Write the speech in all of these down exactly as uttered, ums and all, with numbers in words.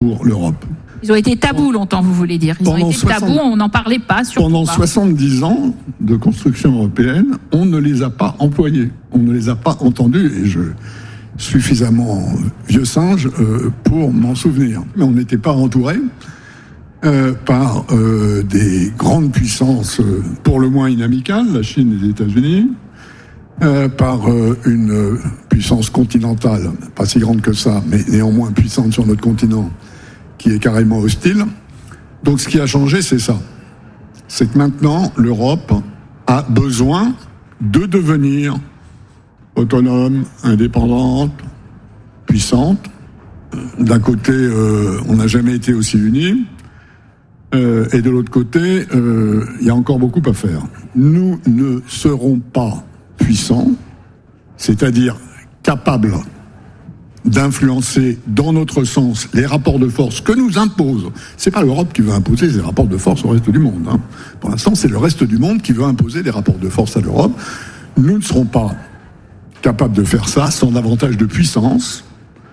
pour l'Europe. Ils ont été tabous longtemps, vous voulez dire. Ils Pendant ont été soixante tabous, on n'en parlait pas. Pendant pas. soixante-dix ans de construction européenne, on ne les a pas employés, on ne les a pas entendus, et je suffisamment vieux singe euh, pour m'en souvenir. Mais on n'était pas entouré euh, par euh, des grandes puissances, euh, pour le moins inamicales, la Chine et les États-Unis, euh, par euh, une puissance continentale, pas si grande que ça, mais néanmoins puissante sur notre continent, qui est carrément hostile. Donc ce qui a changé, c'est ça. C'est que maintenant, l'Europe a besoin de devenir autonome, indépendante, puissante. D'un côté, euh, on n'a jamais été aussi unis. Euh, et de l'autre côté, euh, il y a encore beaucoup à faire. Nous ne serons pas puissants, c'est-à-dire capables d'influencer dans notre sens les rapports de force que nous impose. C'est pas l'Europe qui veut imposer ces rapports de force au reste du monde. Hein. Pour l'instant, c'est le reste du monde qui veut imposer des rapports de force à l'Europe. Nous ne serons pas capables de faire ça sans davantage de puissance.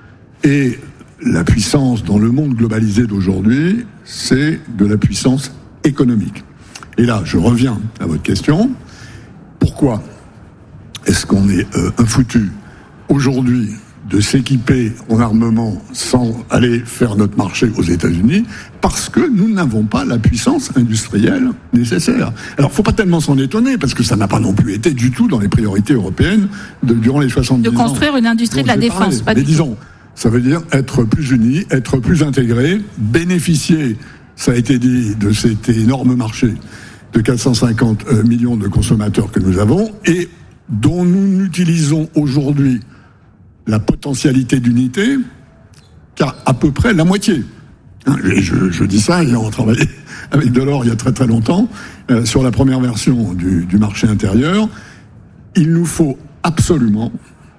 Et la puissance dans le monde globalisé d'aujourd'hui, c'est de la puissance économique. Et là, je reviens à votre question. Pourquoi est-ce qu'on est euh, un foutu aujourd'hui de s'équiper en armement sans aller faire notre marché aux États-Unis, parce que nous n'avons pas la puissance industrielle nécessaire. Alors, faut pas tellement s'en étonner, parce que ça n'a pas non plus été du tout dans les priorités européennes de, durant les soixante-dix ans. De construire une industrie de la défense, pas du tout. Mais disons, ça veut dire être plus unis, être plus intégrés, bénéficier, ça a été dit, de cet énorme marché de quatre cent cinquante millions de consommateurs que nous avons, et dont nous n'utilisons aujourd'hui la potentialité d'unité qu'à à peu près la moitié. Je, je, je dis ça ayant travaillé avec Delors il y a très très longtemps euh, sur la première version du, du marché intérieur. Il nous faut absolument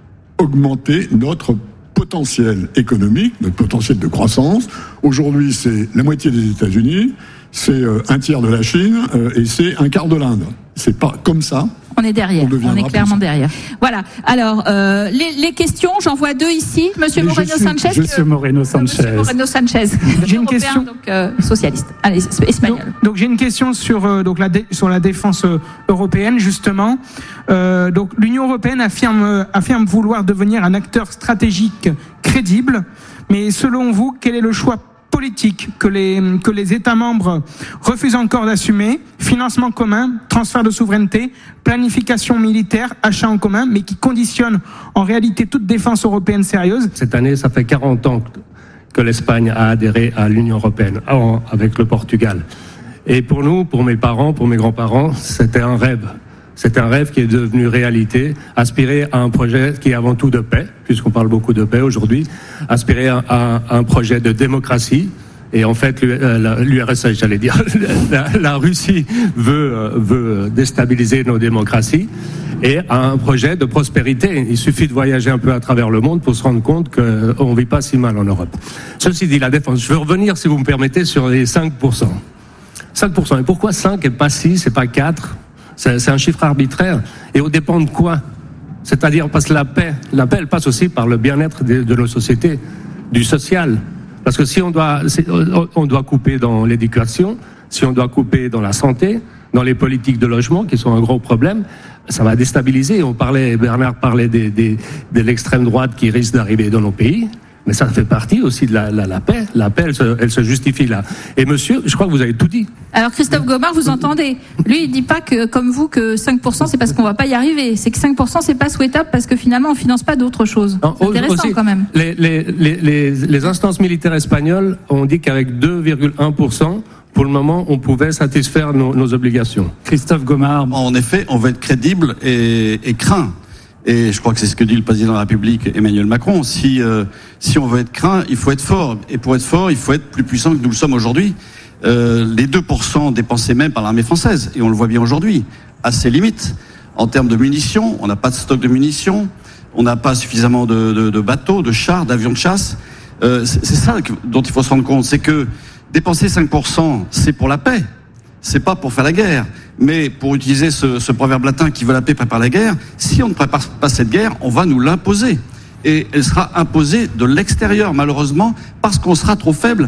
augmenter notre potentiel économique, notre potentiel de croissance. Aujourd'hui, c'est la moitié des États-Unis, c'est euh, un tiers de la Chine euh, et c'est un quart de l'Inde. C'est pas comme ça. On est derrière, on, on est clairement derrière. Voilà. Alors, euh, les, les questions, j'en vois deux ici. Monsieur Mais Moreno je suis, Sanchez. Je suis Moreno Sanchez. Monsieur Moreno Sanchez. J'ai une question. Donc, euh, socialiste. Allez, espagnol. Donc, donc j'ai une question sur, euh, donc la dé, sur la défense euh, européenne, justement. Euh, donc, l'Union européenne affirme, euh, affirme vouloir devenir un acteur stratégique crédible. Mais selon vous, quel est le choix politique que les, que les États membres refusent encore d'assumer? Financement commun, transfert de souveraineté, planification militaire, achat en commun, mais qui conditionne en réalité toute défense européenne sérieuse. Cette année, ça fait quarante ans que l'Espagne a adhéré à l'Union européenne, avec le Portugal. Et pour nous, pour mes parents, pour mes grands-parents, c'était un rêve. C'est un rêve qui est devenu réalité, aspirer à un projet qui est avant tout de paix, puisqu'on parle beaucoup de paix aujourd'hui, aspirer à, à, à un projet de démocratie. Et en fait, l'U R S S, j'allais dire, la, la Russie veut, veut déstabiliser nos démocraties, et à un projet de prospérité. Il suffit de voyager un peu à travers le monde pour se rendre compte qu'on ne vit pas si mal en Europe. Ceci dit, la défense, je veux revenir, si vous me permettez, sur les cinq pour cent. cinq pour cent. Et pourquoi cinq et pas six et pas quatre? C'est, c'est un chiffre arbitraire. Et au dépend de quoi? C'est-à-dire parce que la paix, la paix, elle passe aussi par le bien-être de, de nos sociétés, du social. Parce que si on doit, on doit couper dans l'éducation, si on doit couper dans la santé, dans les politiques de logement, qui sont un gros problème, ça va déstabiliser. On parlait, Bernard parlait des, des, de l'extrême droite qui risque d'arriver dans nos pays. Mais ça fait partie aussi de la, la, la paix. La paix, elle se, elle se justifie là. Et monsieur, je crois que vous avez tout dit. Alors Christophe Gomard, vous entendez? Lui, il dit pas que, comme vous, que cinq pour cent c'est parce qu'on va pas y arriver. C'est que cinq pour cent c'est pas souhaitable parce que finalement on finance pas d'autre chose. C'est intéressant aussi, quand même. Les, les, les, les, les instances militaires espagnoles ont dit qu'avec deux virgule un pour cent, pour le moment, on pouvait satisfaire nos, nos obligations. Christophe Gomard. En effet, on veut être crédible et, et craint. Et je crois que c'est ce que dit le président de la République, Emmanuel Macron. Si euh, si on veut être craint, il faut être fort. Et pour être fort, il faut être plus puissant que nous le sommes aujourd'hui. Euh, les deux pour cent dépensés même par l'armée française, et on le voit bien aujourd'hui, à ses limites. En termes de munitions, on n'a pas de stock de munitions, on n'a pas suffisamment de, de, de bateaux, de chars, d'avions de chasse. Euh, c'est, c'est ça dont il faut se rendre compte, c'est que dépenser cinq pour cent, c'est pour la paix. C'est pas pour faire la guerre, mais pour utiliser ce, ce proverbe latin qui veut la paix prépare la guerre, si on ne prépare pas cette guerre, on va nous l'imposer. Et elle sera imposée de l'extérieur, malheureusement, parce qu'on sera trop faible